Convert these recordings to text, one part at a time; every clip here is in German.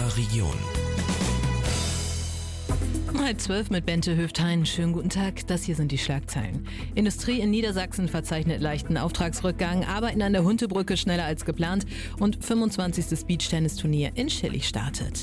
unserer Region. Halb 12 mit Bente Höftein. Schönen guten Tag, das hier sind die Schlagzeilen. Industrie in Niedersachsen verzeichnet leichten Auftragsrückgang, Arbeiten an der Huntebrücke schneller als geplant und 25. Beachtennisturnier in Schillig startet.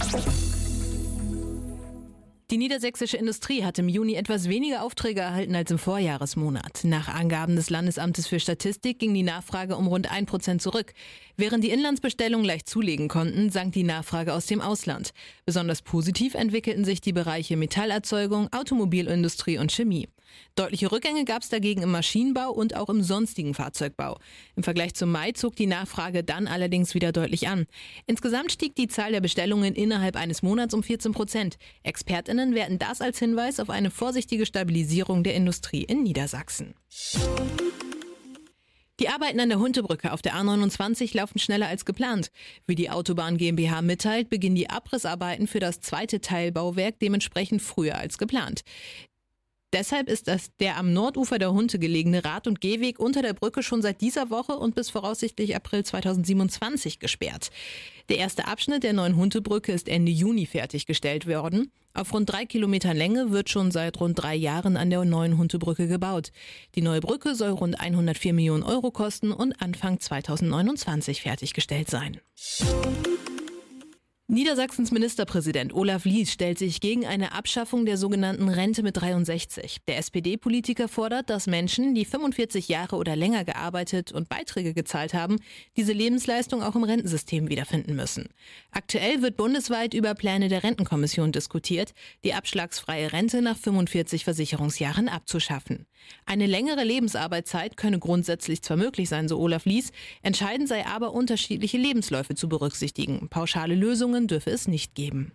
Die niedersächsische Industrie hat im Juni etwas weniger Aufträge erhalten als im Vorjahresmonat. Nach Angaben des Landesamtes für Statistik ging die Nachfrage um rund 1% zurück. Während die Inlandsbestellungen leicht zulegen konnten, sank die Nachfrage aus dem Ausland. Besonders positiv entwickelten sich die Bereiche Metallerzeugung, Automobilindustrie und Chemie. Deutliche Rückgänge gab es dagegen im Maschinenbau und auch im sonstigen Fahrzeugbau. Im Vergleich zum Mai zog die Nachfrage dann allerdings wieder deutlich an. Insgesamt stieg die Zahl der Bestellungen innerhalb eines Monats um 14%. ExpertInnen werten das als Hinweis auf eine vorsichtige Stabilisierung der Industrie in Niedersachsen. Die Arbeiten an der Huntebrücke auf der A29 laufen schneller als geplant. Wie die Autobahn GmbH mitteilt, beginnen die Abrissarbeiten für das zweite Teilbauwerk dementsprechend früher als geplant. Deshalb ist der am Nordufer der Hunte gelegene Rad- und Gehweg unter der Brücke schon seit dieser Woche und bis voraussichtlich April 2027 gesperrt. Der erste Abschnitt der neuen Huntebrücke ist Ende Juni fertiggestellt worden. Auf rund 3 Kilometern Länge wird schon seit rund 3 Jahren an der neuen Huntebrücke gebaut. Die neue Brücke soll rund 104 Millionen Euro kosten und Anfang 2029 fertiggestellt sein. Niedersachsens Ministerpräsident Olaf Lies stellt sich gegen eine Abschaffung der sogenannten Rente mit 63. Der SPD-Politiker fordert, dass Menschen, die 45 Jahre oder länger gearbeitet und Beiträge gezahlt haben, diese Lebensleistung auch im Rentensystem wiederfinden müssen. Aktuell wird bundesweit über Pläne der Rentenkommission diskutiert, die abschlagsfreie Rente nach 45 Versicherungsjahren abzuschaffen. Eine längere Lebensarbeitszeit könne grundsätzlich zwar möglich sein, so Olaf Lies, entscheidend sei aber, unterschiedliche Lebensläufe zu berücksichtigen. Pauschale Lösungen dürfe es nicht geben.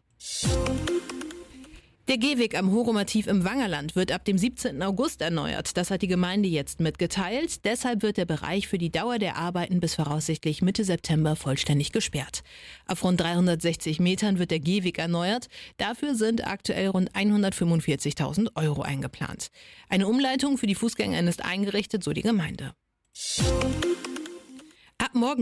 Der Gehweg am Horomativ im Wangerland wird ab dem 17. August erneuert. Das hat die Gemeinde jetzt mitgeteilt. Deshalb wird der Bereich für die Dauer der Arbeiten bis voraussichtlich Mitte September vollständig gesperrt. Auf rund 360 Metern wird der Gehweg erneuert. Dafür sind aktuell rund 145.000 Euro eingeplant. Eine Umleitung für die Fußgänger ist eingerichtet, so die Gemeinde. Ab morgen